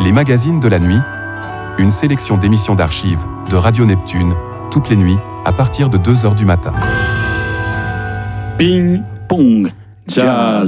Les magazines de la nuit, une sélection d'émissions d'archives de Radio Neptune, toutes les nuits, à partir de 2h du matin. Ping, pong, jazz.